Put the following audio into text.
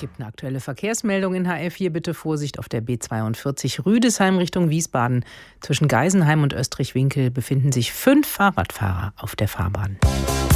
Gibt eine aktuelle Verkehrsmeldung in HR4. Bitte Vorsicht auf der B42 Rüdesheim Richtung Wiesbaden. Zwischen Geisenheim und Österreich-Winkel befinden sich 5 Fahrradfahrer auf der Fahrbahn.